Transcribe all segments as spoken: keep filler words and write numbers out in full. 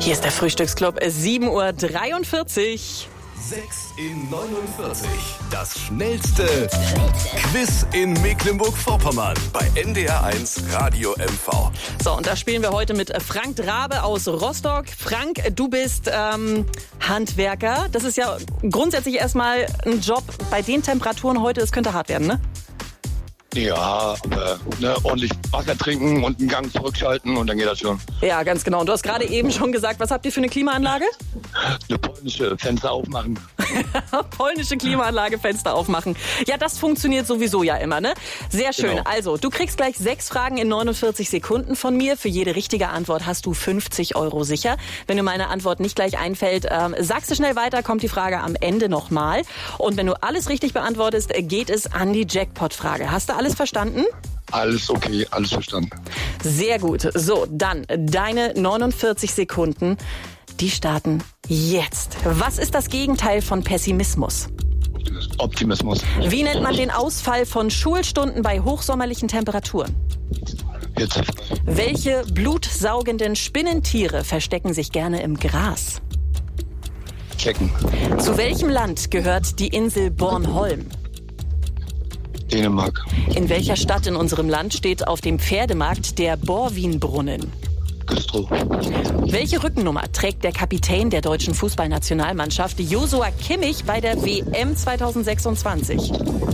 Hier ist der Frühstücksclub, sieben Uhr dreiundvierzig. sechs in neunundvierzig. Das schnellste Quiz in Mecklenburg-Vorpommern bei N D R eins Radio M V. So, und da spielen wir heute mit Frank Drabe aus Rostock. Frank, du bist ähm, Handwerker. Das ist ja grundsätzlich erstmal ein Job bei den Temperaturen heute. Es könnte hart werden, ne? Ja, aber ne, ordentlich Wasser trinken und einen Gang zurückschalten und dann geht das schon. Ja, ganz genau. Und du hast gerade eben schon gesagt, was habt ihr für eine Klimaanlage? Eine polnische Fenster aufmachen. Polnische Klimaanlage, Fenster aufmachen. Ja, das funktioniert sowieso ja immer, ne? Sehr schön. Genau. Also, du kriegst gleich sechs Fragen in neunundvierzig Sekunden von mir. Für jede richtige Antwort hast du fünfzig Euro sicher. Wenn dir meine Antwort nicht gleich einfällt, ähm, sagst du schnell weiter, kommt die Frage am Ende nochmal. Und wenn du alles richtig beantwortest, geht es an die Jackpot-Frage. Hast du alles verstanden? Alles okay, alles verstanden. Sehr gut. So, dann deine neunundvierzig Sekunden, die starten jetzt. Was ist das Gegenteil von Pessimismus? Optimismus. Wie nennt man den Ausfall von Schulstunden bei hochsommerlichen Temperaturen? Jetzt Welche blutsaugenden Spinnentiere verstecken sich gerne im Gras? checken. Zu welchem Land gehört die Insel Bornholm? Dänemark. In welcher Stadt in unserem Land steht auf dem Pferdemarkt der Borwinbrunnen? Güstrow. Welche Rückennummer trägt der Kapitän der deutschen Fußballnationalmannschaft Joshua Kimmich bei der W M zweitausendsechsundzwanzig?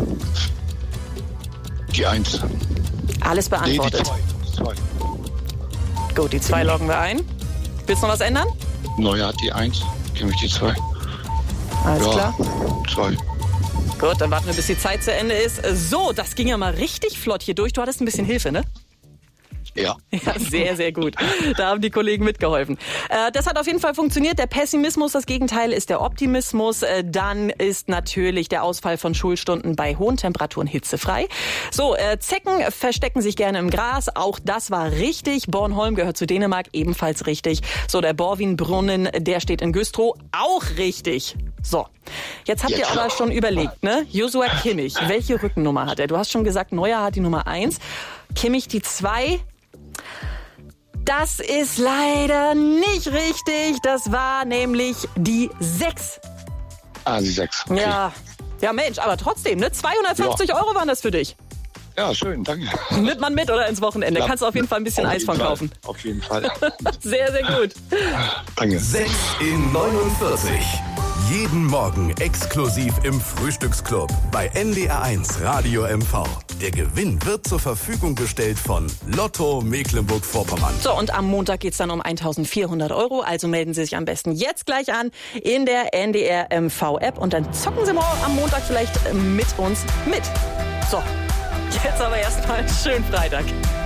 Die Eins. Alles Nee, die beantwortet. Zwei. Die Zwei. Gut, die zwei loggen wir ein. Willst du noch was ändern? Neuer hat die Eins. Kenne ich die Zwei. Alles Ja, klar. Zwei. Gut, dann warten wir, bis die Zeit zu Ende ist. So, das ging ja mal richtig flott hier durch. Du hattest ein bisschen Hilfe, ne? Ja. Ja, sehr, sehr gut. Da haben die Kollegen mitgeholfen. Äh, das hat auf jeden Fall funktioniert. Der Pessimismus, das Gegenteil ist der Optimismus. Äh, dann ist natürlich der Ausfall von Schulstunden bei hohen Temperaturen hitzefrei. So, äh, Zecken verstecken sich gerne im Gras. Auch das war richtig. Bornholm gehört zu Dänemark, ebenfalls richtig. So, der Borwinbrunnen, der steht in Güstrow, auch richtig. So, jetzt habt ihr Jetzt. aber schon überlegt, ne? Joshua Kimmich, welche Rückennummer hat er? Du hast schon gesagt, Neuer hat die Nummer eins, Kimmich die zwei. Das ist leider nicht richtig. Das war nämlich die sechs. Ah, die Sechs. Okay. Ja. Ja, Mensch, aber trotzdem, ne? zweihundertfünfzig Ja. Euro waren das für dich. Ja, schön, danke. Nimmt man mit oder ins Wochenende? Ja. Kannst du auf jeden Fall ein bisschen Auf Eis jeden von Fall. kaufen. Auf jeden Fall. Sehr, sehr gut. Danke. sechs in neunundvierzig. Jeden Morgen exklusiv im Frühstücksclub bei N D R eins Radio M V. Der Gewinn wird zur Verfügung gestellt von Lotto Mecklenburg-Vorpommern. So, und am Montag geht's dann um eintausendvierhundert Euro. Also melden Sie sich am besten jetzt gleich an in der N D R M V-App. Und dann zocken Sie morgen am Montag vielleicht mit uns mit. So, jetzt aber erstmal einen schönen Freitag.